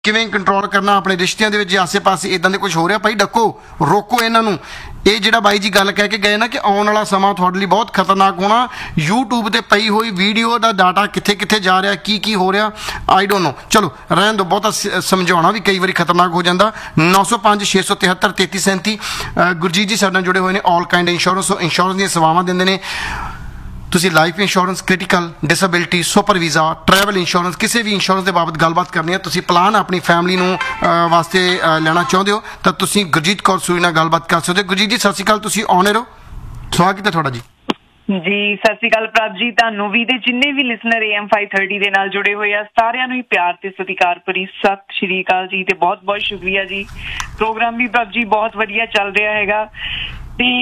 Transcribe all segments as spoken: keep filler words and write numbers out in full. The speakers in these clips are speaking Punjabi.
ਕਿਵੇਂ ਕੰਟਰੋਲ ਕਰਨਾ ਆਪਣੇ ਰਿਸ਼ਤਿਆਂ ਦੇ ਵਿੱਚ ਜੇ ਆਸੇ ਪਾਸੇ ਇਦਾਂ ਦੇ ਕੁਝ ਹੋ ਰਿਹਾ ਭਾਈ ਡੱਕੋ ਰੋਕੋ ਇਹਨਾਂ ਨੂੰ। ਇਹ ਜਿਹੜਾ ਬਾਈ ਜੀ ਗੱਲ ਕਹਿ ਕੇ ਗਏ ਨਾ ਕਿ ਆਉਣ ਵਾਲਾ ਸਮਾਂ ਤੁਹਾਡੇ ਲਈ ਬਹੁਤ ਖਤਰਨਾਕ ਹੋਣਾ। YouTube ਤੇ ਪਈ ਹੋਈ ਵੀਡੀਓ ਦਾ ਡਾਟਾ ਕਿੱਥੇ ਕਿੱਥੇ ਜਾ ਰਿਹਾ ਕੀ ਕੀ ਹੋ ਰਿਹਾ ਆਈ ਡੋਂਟ ਨੋ। ਚਲੋ ਰਹਿਣ ਦਿਓ, ਬਹੁਤਾ ਸਮਝਾਉਣਾ ਵੀ ਕਈ ਵਾਰੀ ਖਤਰਨਾਕ ਹੋ ਜਾਂਦਾ। ਨੌ ਸੌ ਪੰਜ ਛੇ ਸੌ ਤਿਹੱਤਰ ਤੇਤੀ ਸੈਂਤੀ ਗੁਰਜੀਤ ਜੀ ਸਾਡੇ ਨਾਲ ਜੁੜੇ ਹੋਏ ਨੇ ਆਲ ਕਾइंड ਇੰਸ਼ੋਰੈਂਸ। ਇੰਸ਼ੋਰੈਂਸ ਦੀਆਂ ਸੇਵਾਵਾਂ ਦਿੰਦੇ ਨੇ। ਤੁਸੀਂ life insurance, critical, disability, super visa, travel insurance, ਕਿਸੇ ਵੀ ਇੰਸ਼ੋਰੈਂਸ ਦੇ ਬਾਬਤ ਗੱਲਬਾਤ ਕਰਨੀ ਹੈ, ਤੁਸੀਂ ਪਲਾਨ ਆਪਣੀ ਫੈਮਿਲੀ ਨੂੰ ਵਾਸਤੇ ਲੈਣਾ ਚਾਹੁੰਦੇ ਹੋ ਤਾਂ ਤੁਸੀਂ ਗੁਰਜੀਤ ਕੌਰ ਸੂਰੀ ਨਾਲ ਗੱਲਬਾਤ ਕਰ ਸਕਦੇ ਹੋ। ਗੁਰਜੀਤ ਜੀ ਸਤਿ ਸ਼੍ਰੀ ਅਕਾਲ, ਤੁਸੀਂ ਆਨਰ ਹੋ, ਸਵਾਗਤ ਹੈ ਤੁਹਾਡਾ ਜੀ। ਜੀ ਸਤਿ ਸ਼੍ਰੀ ਅਕਾਲ ਪ੍ਰਭ ਜੀ, ਤੁਹਾਨੂੰ ਵੀ ਤੇ ਜਿੰਨੇ ਵੀ listener A M five thirty ਦੇ ਨਾਲ ਜੁੜੇ ਹੋਏ ਆ ਸਾਰਿਆਂ ਨੂੰ ਹੀ ਪਿਆਰ ਤੇ ਸਤਿਕਾਰ ਭਰੀ ਸਤਿ ਸ਼੍ਰੀ ਅਕਾਲ ਜੀ ਤੇ ਬਹੁਤ ਬਹੁਤ ਸ਼ੁਕਰੀਆ ਜੀ। ਪ੍ਰੋਗਰਾਮ ਵੀ ਪ੍ਰਭ ਜੀ ਬਹੁਤ ਵਧੀਆ ਚੱਲ ਰਿਹਾ ਹੈਗਾ ਤੇ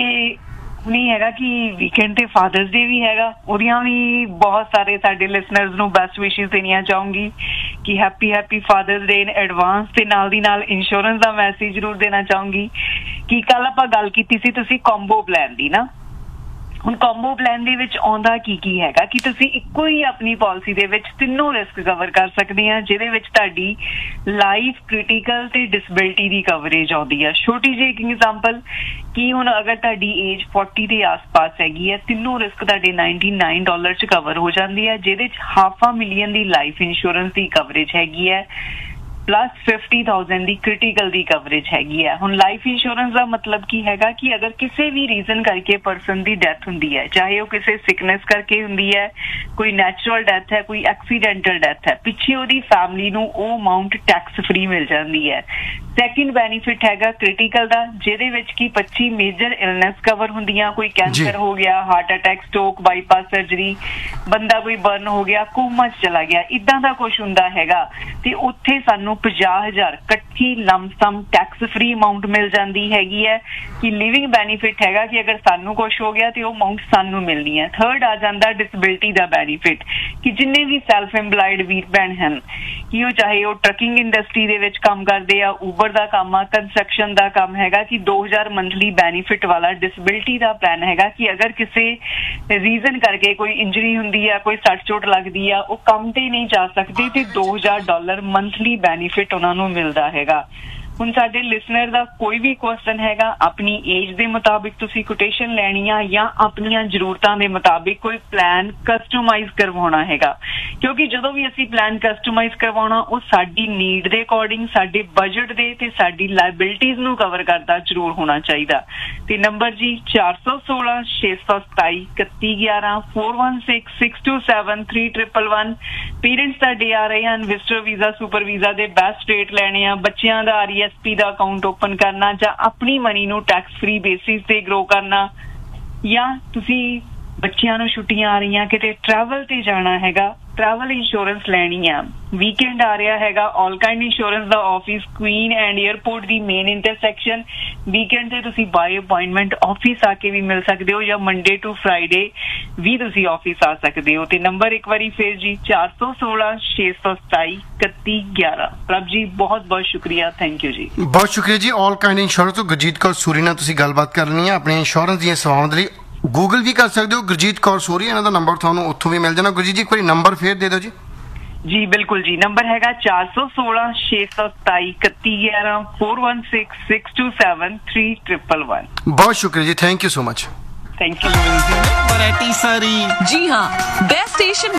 ਨਹੀਂ ਹੈਗਾ ਕਿ ਵੀਕਐਂਡ ਤੇ ਫਾਦਰਸ ਡੇ ਵੀ ਹੈਗਾ, ਉਹਦੀਆਂ ਵੀ ਬਹੁਤ ਸਾਰੇ ਸਾਡੇ ਲਿਸਨਰਸ ਨੂੰ ਬੈਸਟ ਵਿਸ਼ੇਸ ਦੇਣੀਆਂ ਚਾਹੂੰਗੀ ਕਿ happy happy fathers day in advance. ਤੇ ਨਾਲ ਦੀ ਨਾਲ ਇੰਸ਼ੋਰੈਂਸ ਦਾ ਮੈਸੇਜ ਜ਼ਰੂਰ ਦੇਣਾ ਚਾਹੂੰਗੀ ਕਿ ਕੱਲ ਆਪਾਂ ਗੱਲ ਕੀਤੀ ਸੀ ਤੁਸੀਂ ਕੰਬੋ ਪਲਾਨ ਦੀ ਨਾ। ਹੁਣ ਕੰਬੋ ਪਲਾਨ ਦੇ ਵਿੱਚ ਆਉਂਦਾ ਕੀ ਕੀ ਹੈਗਾ ਕਿ ਤੁਸੀਂ ਇੱਕੋ ਹੀ ਆਪਣੀ ਪਾਲਿਸੀ ਦੇ ਵਿੱਚ ਤਿੰਨੋਂ ਰਿਸਕ ਕਵਰ ਕਰ ਸਕਦੇ ਆ, ਜਿਹਦੇ ਵਿੱਚ ਤੁਹਾਡੀ ਲਾਈਫ, ਕ੍ਰਿਟੀਕਲ ਤੇ ਡਿਸੇਬਿਲਿਟੀ ਦੀ ਕਵਰੇਜ ਆਉਂਦੀ ਆ। ਛੋਟੀ ਜਿਹੀ ਇੱਕ ਐਗਜ਼ਾਮਪਲ ਕਿ ਹੁਣ ਅਗਰ ਤੁਹਾਡੀ ਏਜ ਚਾਲੀ ਦੇ ਆਸ-ਪਾਸ ਹੈਗੀ ਹੈ, ਤਿੰਨੋਂ ਰਿਸਕ ਤੁਹਾਡੇ ਨਿਨਆਨਵੇਂ ਡਾਲਰ ਚ ਕਵਰ ਹੋ ਜਾਂਦੀ ਹੈ, ਜਿਹਦੇ ਚ ਹਾਫ ਆ ਮਿਲੀਅਨ ਦੀ ਲਾਈਫ ਇੰਸ਼ੋਰੈਂਸ ਦੀ ਕਵਰੇਜ ਹੈਗੀ ਹੈ ਪਲੱਸ ਫਿਫਟੀ ਥਾਊਜੈਂਡ ਦੀ ਕ੍ਰਿਟੀਕਲ ਦੀ ਕਵਰੇਜ ਹੈਗੀ ਹੈ। ਹੁਣ ਲਾਈਫ ਇੰਸ਼ੋਰੈਂਸ ਦਾ ਮਤਲਬ ਕੀ ਹੈਗਾ ਕਿ ਅਗਰ ਕਿਸੇ ਵੀ ਰੀਜ਼ਨ ਕਰਕੇ ਪਰਸਨ ਦੀ ਡੈਥ ਹੁੰਦੀ ਹੈ, ਚਾਹੇ ਉਹ ਕਿਸੇ ਸਿਕਨੈਸ ਕਰਕੇ ਹੁੰਦੀ ਹੈ, ਕੋਈ ਨੈਚੁਰਲ ਡੈਥ ਹੈ, ਕੋਈ ਐਕਸੀਡੈਂਟਲ ਡੈਥ ਹੈ, ਪਿੱਛੇ ਉਹਦੀ ਫੈਮਿਲੀ ਨੂੰ ਉਹ ਅਮਾਊਂਟ ਟੈਕਸ ਫ੍ਰੀ ਮਿਲ ਜਾਂਦੀ ਹੈ। ਸੈਕਿੰਡ ਬੈਨੀਫਿਟ ਹੈਗਾ ਕ੍ਰਿਟੀਕਲ ਦਾ, ਜਿਹਦੇ ਵਿੱਚ ਕਿ ਪੱਚੀ ਮੇਜਰ ਇਲਨੈਸ ਕਵਰ ਹੁੰਦੀਆਂ, ਕੋਈ ਕੈਂਸਰ ਹੋ ਗਿਆ, heart attack, stroke, bypass surgery, ਬੰਦਾ ਕੋਈ ਬਰਨ ਹੋ ਗਿਆ, ਕੋਮਾ ਚ ਚਲਾ ਗਿਆ, ਇਦਾਂ ਦਾ ਕੁਝ ਹੁੰਦਾ ਹੈਗਾ ਤੇ ਉੱਥੇ ਸਾਨੂੰ ਪੰਜਾਹ ਹਜ਼ਾਰ ਇਕੱਠੀ ਲਮਸਮ ਟੈਕਸ ਫ੍ਰੀ ਅਮਾਊਂਟ ਮਿਲ ਜਾਂਦੀ ਹੈਗੀ ਹੈ। ਕਿ ਲਿਵਿੰਗ ਬੈਨੀਫਿਟ ਹੈਗਾ ਕਿ ਅਗਰ ਸਾਨੂੰ ਕੁਝ ਹੋ ਗਿਆ ਤੇ ਉਹ ਅਮਾਊਂਟ ਸਾਨੂੰ ਮਿਲਣੀ ਹੈ। ਥਰਡ ਆ ਜਾਂਦਾ ਡਿਸੇਬਿਲਿਟੀ ਦਾ ਬੈਨੀਫਿਟ ਕਿ ਜਿੰਨੇ ਵੀ ਸੈਲਫ ਇੰਪਲਾਇਡ ਵੀਰ ਭੈਣ ਹਨ ਕਿ ਉਹ ਚਾਹੇ ਉਹ ਟਰੱਕਿੰਗ ਇੰਡਸਟਰੀ ਦੇ ਵਿੱਚ ਕੰਮ ਕਰਦੇ ਆ, ਉਬਰ ਦਾ ਕੰਮ ਆ, ਕੰਸਟਰਕਸ਼ਨ ਦਾ ਕੰਮ ਹੈਗਾ, ਕਿ ਦੋ ਹਜ਼ਾਰ ਮੰਥਲੀ ਬੈਨੀਫਿਟ ਵਾਲਾ ਡਿਸੇਬਿਲਿਟੀ ਦਾ ਪਲਾਨ ਹੈਗਾ ਕਿ ਅਗਰ ਕਿਸੇ ਰੀਜ਼ਨ ਕਰਕੇ ਕੋਈ ਇੰਜਰੀ ਹੁੰਦੀ ਆ, ਕੋਈ ਸੱਟ ਚੋਟ ਲੱਗਦੀ ਆ, ਉਹ ਕੰਮ ਤੇ ਨਹੀਂ ਜਾ ਸਕਦੇ ਤੇ ਦੋ ਹਜ਼ਾਰ ਡਾਲਰ ਮੰਥਲੀ ਬੈਨੀਫਿਟ ਉਹਨਾਂ ਨੂੰ ਮਿਲਦਾ ਹੈਗਾ। ਹੁਣ ਸਾਡੇ ਲਿਸਨਰ ਦਾ ਕੋਈ ਵੀ ਕੁਐਸਚਨ ਹੈਗਾ, ਆਪਣੀ ਏਜ ਦੇ ਮੁਤਾਬਿਕ ਤੁਸੀਂ ਕੋਟੇਸ਼ਨ ਲੈਣੀ ਆ ਜਾਂ ਆਪਣੀਆਂ ਜ਼ਰੂਰਤਾਂ ਦੇ ਮੁਤਾਬਿਕ ਕੋਈ ਪਲਾਨ ਕਸਟਮਾਈਜ਼ ਕਰਵਾਉਣਾ ਹੈਗਾ, ਕਿਉਂਕਿ ਜਦੋਂ ਵੀ ਅਸੀਂ ਪਲਾਨ ਕਸਟਮਾਈਜ਼ ਕਰਵਾਉਣਾ ਉਹ ਸਾਡੀ ਨੀਡ ਦੇ ਅਕੋਰਡਿੰਗ, ਸਾਡੇ ਬਜਟ ਦੇ ਤੇ ਸਾਡੀ ਲਾਇਬਿਲਿਟੀਜ਼ ਨੂੰ ਕਵਰ ਕਰਦਾ ਜ਼ਰੂਰ ਹੋਣਾ ਚਾਹੀਦਾ। ਤੇ ਨੰਬਰ ਜੀ ਚਾਰ ਸੌ ਸੋਲਾਂ ਛੇ ਸੌ ਸਤਾਈ ਇਕੱਤੀ ਗਿਆਰਾਂ four one six six to seven three triple one. Parents ਤੁਹਾਡੇ ਆ ਰਹੇ ਹਨ ਵਿਜ਼ਟਰ ਵੀਜ਼ਾ, ਸੁਪਰ ਵੀਜ਼ਾ ਦੇ ਬੈਸਟ ਰੇਟ ਲੈਣੇ ਆ, ਬੱਚਿਆਂ ਦਾ ਆਰ ਈ ਐਸ ਪੀ ਦਾ ਅਕਾਊਂਟ ਓਪਨ ਕਰਨਾ ਜਾਂ ਆਪਣੀ ਮਨੀ ਨੂੰ ਟੈਕਸ ਫ੍ਰੀ ਬੇਸਿਸ ਤੇ ਗਰੋ ਕਰਨਾ, ਜਾਂ ਤੁਸੀਂ ਬੱਚਿਆਂ ਨੂੰ ਛੁੱਟੀਆਂ ਆ ਰਹੀਆਂ ਕਿਤੇ ਟਰੈਵਲ ਤੇ ਜਾਣਾ ਹੈਗਾ, ਟਰੈਵਲ ਇੰਸ਼ੋਰੈਂਸ ਲੈਣੀ ਆ। ਵੀਕਐਂਡ ਆ ਰਿਹਾ ਹੈਗਾ, ਆਲ ਕਾइंड insurance the office Queen and airport the main intersection. Weekend ਤੇ ਤੁਸੀਂ ਬਾਈ ਅਪਾਇੰਟਮੈਂਟ ਆਫਿਸ ਆ ਕੇ ਵੀ ਮਿਲ ਸਕਦੇ ਹੋ ਜਾਂ ਮੰਡੇ ਟੂ ਫਰਾਈਡੇ ਵੀ ਤੁਸੀਂ ਆਫਿਸ ਆ ਸਕਦੇ ਹੋ। ਤੇ ਨੰਬਰ ਇੱਕ ਵਾਰੀ ਫੇਰ ਜੀ ਚਾਰ ਸੌ ਸੋਲਾਂ ਛੇ ਸੌ ਸਤਾਈ ਇਕੱਤੀ ਗਿਆਰਾਂ। ਪ੍ਰਭ ਜੀ ਬਹੁਤ ਬਹੁਤ ਸ਼ੁਕਰੀਆ, ਥੈਂਕ ਯੂ ਜੀ। ਬਹੁਤ ਸ਼ੁਕਰੀਆ ਜੀ। ਆਲ ਕਾइंड ਇੰਸ਼ੋਰੈਂਸ ਤੋਂ ਗੁਰਜੀਤ ਕੌਰ ਸੂਰੀ ਨਾਲ ਤੁਸੀਂ ਗੱਲਬਾਤ ਕਰਨੀ ਹੈ ਆਪਣੀ ਇੰਸ਼ੋਰੈਂਸ ਦੀਆਂ ਸੇਵਾਵਾਂ ਦੇ ਲਈ। ਗੂਗਲ ਵੀ ਕਰ ਸਕਦੇ ਹੋ ਗੁਰਜੀਤ ਕੌਰ ਸੂਰੀ, ਇਹਨਾਂ ਦਾ ਨੰਬਰ ਤੁਹਾਨੂੰ ਉੱਥੋਂ ਵੀ ਮਿਲ ਜਾਣਾ। ਗੁਰਜੀਤ ਜੀ ਇੱਕ ਵਾਰੀ ਨੰਬਰ ਫੇਰ ਦੇ ਦਿਓ ਜੀ। ਜੀ ਬਿਲਕੁਲ ਜੀ, ਨੰਬਰ ਹੈਗਾ ਚਾਰ ਸੌ ਸੋਲਾਂ ਛੇ ਸੌ ਸਤਾਈ ਇਕੱਤੀ ਗਿਆਰਾਂ four one six six to seven three triple one. ਬਹੁਤ ਸ਼ੁਕਰੀਆ ਜੀ, thank you so much. Thank you. Variety ਸਾਰੀ ਜੀ ਹਾਂ, ਬੈਸਟ ਸਟੇਸ਼ਨ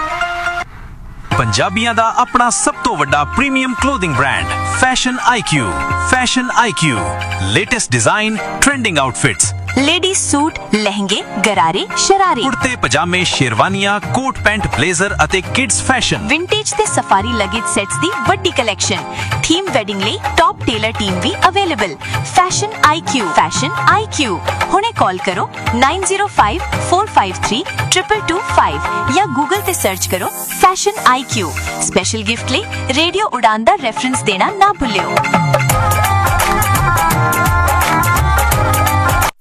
ਪੰਜਾਬੀਆਂ ਦਾ ਆਪਣਾ ਸਭ ਤੋਂ ਵੱਡਾ ਪ੍ਰੀਮੀਅਮ ਕਲੋਥਿੰਗ ਬ੍ਰਾਂਡ ਫੈਸ਼ਨ ਆਈ ਕਿਊ। ਫੈਸ਼ਨ ਆਈ ਕਿਊ, latest design, trending outfits, ladies suit, लहंगे, गरारे, शरारे, कुर्ते पजामे, शेरवानियां, कोट पैंट, ब्लेजर ਅਤੇ किड्स फैशन, विंटेज ਤੇ सफारी लगेज सेट्स ਦੀ ਵੱਡੀ ਕਲੈਕਸ਼ਨ, ਥੀਮ ਵੈਡਿੰਗ ਲਈ ਟੌਪ ਟੇਲਰ ਟੀਮ ਵੀ ਅਵੇਲੇਬਲ। ਫੈਸ਼ਨ ਆਈ ਕਿਊ, ਫੈਸ਼ਨ ਆਈ ਕਿਊ। ਹੁਣੇ ਕਾਲ ਕਰੋ nine zero five four five three triple to five ਜਾਂ ਗੂਗਲ ਤੇ ਸਰਚ ਕਰੋ ਫੈਸ਼ਨ ਆਈ ਕਿਊ। ਸਪੈਸ਼ਲ ਗਿਫਟ ਲਈ ਰੇਡੀਓ ਉਡਾਨ ਦਾ ਰੈਫਰੈਂਸ ਦੇਣਾ ਨਾ ਭੁੱਲਿਓ।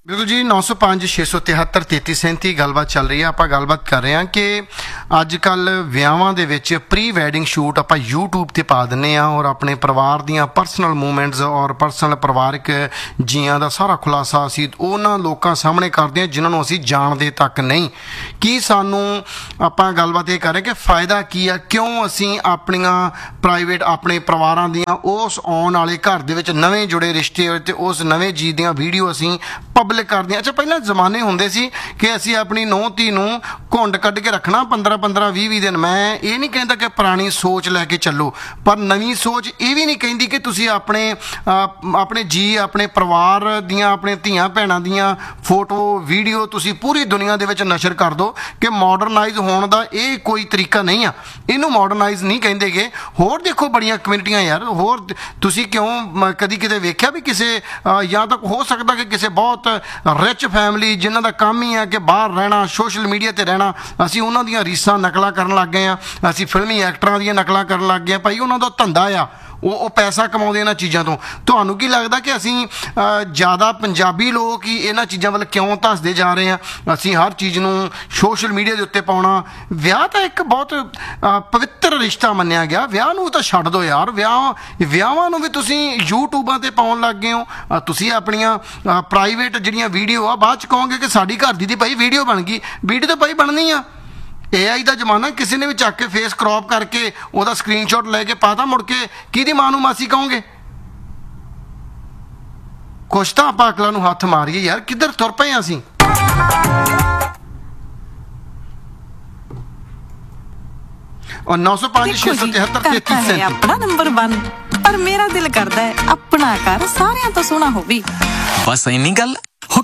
ਬਿਲਕੁਲ ਜੀ। ਨੌ ਸੌ ਪੰਜ ਛੇ ਸੌ ਤਿਹੱਤਰ ਤੇਤੀ ਸੈਂਤੀ ਗੱਲਬਾਤ ਚੱਲ ਰਹੀ ਹੈ। ਆਪਾਂ ਗੱਲਬਾਤ ਕਰ ਰਹੇ ਹਾਂ ਕਿ ਅੱਜ ਕੱਲ ਵਿਆਹਾਂ ਦੇ ਵਿੱਚ ਪ੍ਰੀ ਵੈਡਿੰਗ ਸ਼ੂਟ ਆਪਾਂ YouTube ਤੇ ਪਾ ਦਿੰਦੇ ਹਾਂ ਔਰ ਆਪਣੇ ਪਰਿਵਾਰ ਦੀਆਂ ਪਰਸਨਲ ਮੂਵਮੈਂਟਸ ਔਰ ਪਰਸਨਲ ਪਰਿਵਾਰਕ ਜੀਆਂ ਦਾ ਸਾਰਾ ਖੁਲਾਸਾ ਅਸੀਂ ਉਹਨਾਂ ਲੋਕਾਂ ਸਾਹਮਣੇ ਕਰਦੇ ਹਾਂ ਜਿਨ੍ਹਾਂ ਨੂੰ ਅਸੀਂ ਜਾਣਦੇ ਤੱਕ ਨਹੀਂ। ਕੀ ਸਾਨੂੰ ਆਪਾਂ ਗੱਲਬਾਤ ਇਹ ਕਰ ਰਹੇ ਕਿ ਫਾਇਦਾ ਕੀ ਆ, ਕਿਉਂ ਅਸੀਂ ਆਪਣੀਆਂ ਪ੍ਰਾਈਵੇਟ ਆਪਣੇ ਪਰਿਵਾਰਾਂ ਦੀਆਂ ਉਸ ਆਉਣ ਵਾਲੇ ਘਰ ਦੇ ਵਿੱਚ ਨਵੇਂ ਜੁੜੇ ਰਿਸ਼ਤੇ ਤੇ ਉਸ ਨਵੇਂ ਜੀ ਦੀਆਂ ਵੀਡੀਓ ਅਸੀਂ ਪਬਲਿਕ ਕਰਦੇ ਹਾਂ। ਅੱਛਾ, ਪਹਿਲਾਂ ਜ਼ਮਾਨੇ ਹੁੰਦੇ ਸੀ ਕਿ ਅਸੀਂ ਆਪਣੀ ਨੂੰਹ ਧੀ ਨੂੰ ਘੁੰਡ ਕੱਢ ਕੇ ਰੱਖਣਾ ਪੰਦਰਾਂ ਪੰਦਰਾਂ ਵੀਹ ਵੀਹ ਦਿਨ। ਮੈਂ ਇਹ ਨਹੀਂ ਕਹਿੰਦਾ ਕਿ ਪੁਰਾਣੀ ਸੋਚ ਲੈ ਕੇ ਚੱਲੋ, ਪਰ ਨਵੀਂ ਸੋਚ ਇਹ ਵੀ ਨਹੀਂ ਕਹਿੰਦੀ ਕਿ ਤੁਸੀਂ ਆਪਣੇ ਅਹ, ਆਪਣੇ ਜੀ ਆਪਣੇ ਪਰਿਵਾਰ ਦੀਆਂ ਆਪਣੇ ਧੀਆਂ ਭੈਣਾਂ ਦੀਆਂ ਫੋਟੋ ਵੀਡੀਓ ਤੁਸੀਂ ਪੂਰੀ ਦੁਨੀਆ ਦੇ ਵਿੱਚ ਨਸ਼ਰ ਕਰ ਦਿਓ ਕਿ ਮਾਡਰਨਾਈਜ਼ ਹੋਣ ਦਾ ਇਹ ਕੋਈ ਤਰੀਕਾ ਨਹੀਂ ਆ। ਇਹਨੂੰ ਮਾਡਰਨਾਈਜ਼ ਨਹੀਂ ਕਹਿੰਦੇਗੇ। ਹੋਰ ਦੇਖੋ ਬੜੀਆਂ ਕਮਿਊਨਿਟੀਆਂ ਯਾਰ, ਹੋਰ ਤੁਸੀਂ ਕਿਉਂ ਮ- ਕਦੀ ਕਿਤੇ ਵੇਖਿਆ ਵੀ ਕਿਸੇ ਅਹ, ਜਾਂ ਤਾਂ ਹੋ ਸਕਦਾ ਕਿ ਕਿਸੇ ਬਹੁਤ ਰਿਚ ਫੈਮਿਲੀ ਜਿਨ੍ਹਾਂ ਦਾ ਕੰਮ ਹੀ ਹੈ ਕਿ ਬਾਹਰ ਰਹਿਣਾ, ਸੋਸ਼ਲ ਮੀਡੀਆ ਤੇ ਰਹਿਣਾ, ਅਸੀਂ ਉਹਨਾਂ ਦੀਆਂ ਰੀਸਾਂ ਨਕਲਾਂ ਕਰਨ ਲੱਗ ਗਏ ਆ, ਅਸੀਂ ਫਿਲਮੀ ਐਕਟਰਾਂ ਦੀਆਂ ਨਕਲਾਂ ਕਰਨ ਲੱਗ ਗਏ ਆ। ਭਾਈ ਉਹਨਾਂ ਦਾ ਧੰਦਾ ਆ, ਉਹ ਉਹ ਪੈਸਾ ਕਮਾਉਂਦੇ ਇਹਨਾਂ ਚੀਜ਼ਾਂ ਤੋਂ। ਤੁਹਾਨੂੰ ਕੀ ਲੱਗਦਾ ਕਿ ਅਸੀਂ ਅ, ਜ਼ਿਆਦਾ ਪੰਜਾਬੀ ਲੋਕ ਹੀ ਇਹਨਾਂ ਚੀਜ਼ਾਂ ਵੱਲ ਕਿਉਂ ਧੱਸਦੇ ਜਾ ਰਹੇ ਹਾਂ? ਅਸੀਂ ਹਰ ਚੀਜ਼ ਨੂੰ ਸੋਸ਼ਲ ਮੀਡੀਆ ਦੇ ਉੱਤੇ ਪਾਉਣਾ। ਵਿਆਹ ਤਾਂ ਇੱਕ ਬਹੁਤ ਅ, ਪਵਿੱਤਰ ਰਿਸ਼ਤਾ ਮੰਨਿਆ ਗਿਆ। ਵਿਆਹ ਨੂੰ ਤਾਂ ਛੱਡ ਦਿਓ ਯਾਰ, ਵਿਆਹ ਵਿਆਹਾਂ ਨੂੰ ਵੀ ਤੁਸੀਂ ਯੂਟਿਊਬਾਂ ਤੇ ਪਾਉਣ ਲੱਗ ਗਏ ਹੋ। ਅ, ਤੁਸੀਂ ਆਪਣੀਆਂ ਪ੍ਰਾਈਵੇਟ ਜਿਹੜੀਆਂ ਵੀਡੀਓ ਆ ਬਾਅਦ ਚ ਕਹੋਗੇ ਕਿ ਸਾਡੀ ਘਰ ਦੀ ਦੀ ਭਾਈ ਵੀਡੀਓ ਬਣ ਗਈ। ਵੀਡੀਓ ਤਾਂ ਭਾਈ ਬਣਨੀ ਆ। ਏ ਆਈ ਦਾ ਜ਼ਮਾਨਾ, ਕਿਸੇ ਨੇ ਵੀ ਚੱਕ ਕੇ ਫੇਸ ਕ੍ਰੌਪ ਕਰਕੇ ਉਹਦਾ ਸਕਰੀਨਸ਼ਾਟ ਲੈ ਕੇ ਪਾਤਾ, ਮੁੜ ਕੇ ਕਿਹਦੀ ਮਾਂ ਨੂੰ ਮਾਸੀ ਕਹੋਗੇ? ਕੁਛ ਤਾਂ ਆਪਾਂ ਅਕਲਾਂ ਨੂੰ ਹੱਥ ਮਾਰੀਏ ਯਾਰ, ਕਿੱਧਰ ਤੁਰ ਪਏ ਹਾਂ ਅਸੀਂ? ਔਰ ਨੌ ਸੌ ਪੰਜ ਛੇ ਸੌ ਤਿਹੱਤਰ ਤੇਤੀ ਹੈ ਸੈਂਤੀ ਆਪਣਾ ਨੰਬਰ ਇੱਕ, ਪਰ ਮੇਰਾ ਦਿਲ ਕਰਦਾ ਹੈ ਆਪਣਾ ਘਰ ਸਾਰਿਆਂ ਤੋਂ ਸੋਹਣਾ ਹੋਵੇ। ਬਸ ਇੰਨੀ ਗੱਲ।